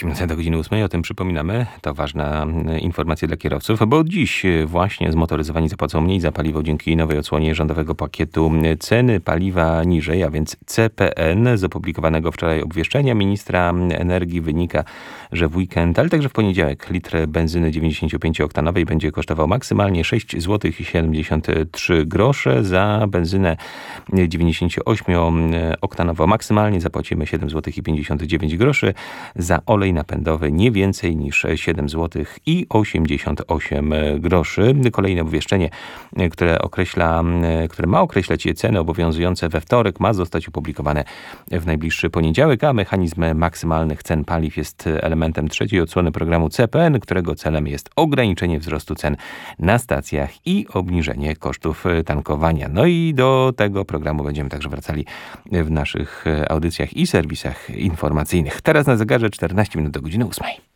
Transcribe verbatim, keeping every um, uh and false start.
czternaście minut do godziny ósmej. O tym przypominamy. To ważna informacja dla kierowców, bo dziś właśnie zmotoryzowani zapłacą mniej za paliwo dzięki nowej odsłonie rządowego pakietu ceny paliwa niżej, a więc C P N. Z opublikowanego wczoraj obwieszczenia ministra energii wynika, że w weekend, ale także w poniedziałek litr benzyny dziewięćdziesięciopięciooktanowej będzie kosztował maksymalnie sześć złotych siedemdziesiąt trzy grosze. Za benzynę dziewięćdziesięcioośmioktanową maksymalnie zapłacimy siedem złotych pięćdziesiąt dziewięć groszy. Za olej napędowy nie więcej niż siedem złotych osiemdziesiąt osiem groszy. Kolejne obwieszczenie, które określa, które ma określać ceny obowiązujące we wtorek, ma zostać opublikowane w najbliższy poniedziałek, a mechanizm maksymalnych cen paliw jest elementem trzeciej odsłony programu C P N, którego celem jest ograniczenie wzrostu cen na stacjach i obniżenie kosztów tankowania. No i do tego programu będziemy także wracali w naszych audycjach i serwisach informacyjnych. Teraz na zegarze czternaście minut do godziny ósmej.